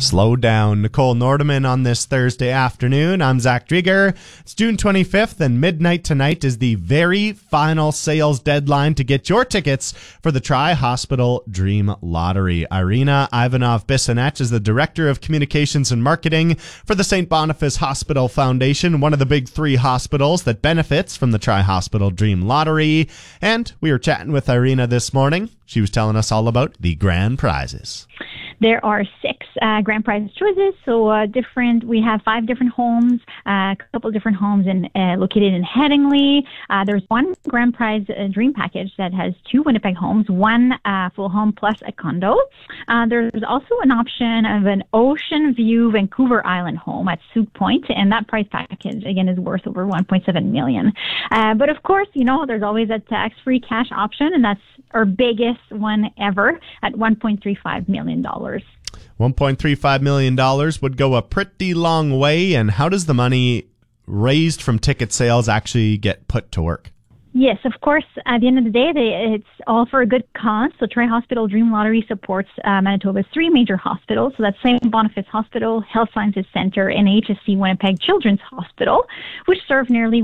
Slow down. Nicole Nordeman on this Thursday afternoon. I'm Zach Drieger. It's June 25th, and midnight tonight is the very final sales deadline to get your tickets for the Tri-Hospital Dream Lottery. Irina Ivanov-Bissonech is the Director of Communications and Marketing for the St. Boniface Hospital Foundation, one of the big three hospitals that benefits from the Tri-Hospital Dream Lottery. And we were chatting with Irina this morning. She was telling us all about the grand prizes. There are 6 grand prize choices, so we have 5 different homes, a couple different homes located in Headingley. There's one grand prize dream package that has 2 Winnipeg homes, 1 full home plus a condo. There's also an option of an ocean view Vancouver Island home at Souk Point, and that prize package, again, is worth over $1.7 million. But of course, there's always a tax-free cash option, and that's our biggest one ever at $1.35 million. $1.35 million would go a pretty long way. And how does the money raised from ticket sales actually get put to work? Yes, of course. At the end of the day, it's all for a good cause. So Tri-Hospital Dream Lottery supports Manitoba's 3 major hospitals. So that's St. Boniface Hospital, Health Sciences Centre, and HSC Winnipeg Children's Hospital, which serve nearly